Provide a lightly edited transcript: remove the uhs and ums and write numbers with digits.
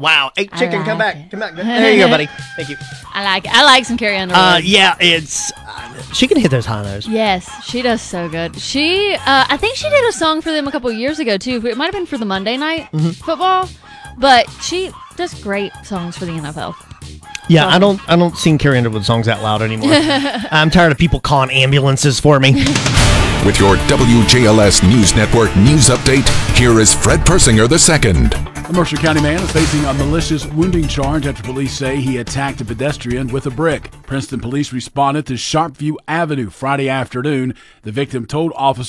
Wow. Hey, chicken, come like back. it. Come back. There you go, buddy. Thank you. I like some Carrie Underwood. Yeah, it's... she can hit those high notes. Yes, she does so good. She, I think she did a song for them a couple years ago, too. It might have been for the Monday night football, but she does great songs for the NFL. Yeah, I don't sing Carrie Underwood songs out loud anymore. I'm tired of people calling ambulances for me. With your WJLS News Network news update, here is Fred Persinger II. A Mercer County man is facing a malicious wounding charge after police say he attacked a pedestrian with a brick. Princeton police responded to Sharpview Avenue Friday afternoon. The victim told officers